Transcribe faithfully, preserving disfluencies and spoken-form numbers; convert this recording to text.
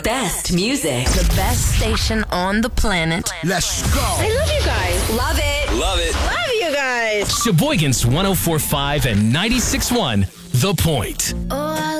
best music. The best station on the planet. Let's go. I love you guys. Love it. Love it. Love you guys. Sheboygan's one oh four point five and ninety-six point one, The Point. Oh, I